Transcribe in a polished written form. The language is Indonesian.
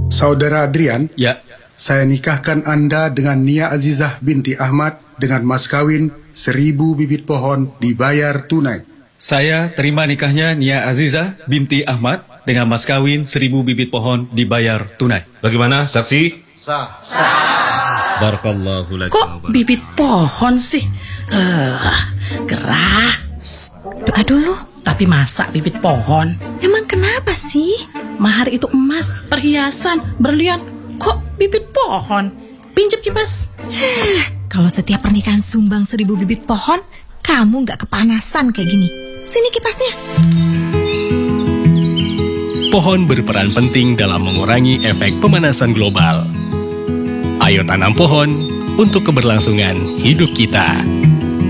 Saudara Adrian, Ya, saya nikahkan Anda dengan Nia Azizah binti Ahmad dengan mas kawin 1000 bibit pohon dibayar tunai. saya terima nikahnya Nia Azizah binti Ahmad dengan mas kawin 1000 bibit pohon dibayar tunai. Bagaimana, saksi? Sah. Barakallahu lakum. Kok bibit pohon sih? Gerah. Doa dulu. Tapi masa bibit pohon? Emang kenapa sih? Mahar itu emas, perhiasan, berlian. Kok bibit pohon? Pinjam kipas. Kalau setiap pernikahan sumbang 1000 bibit pohon, kamu gak kepanasan kayak gini. Sini kipasnya. Pohon berperan penting dalam mengurangi efek pemanasan global. Ayo tanam pohon untuk keberlangsungan hidup kita.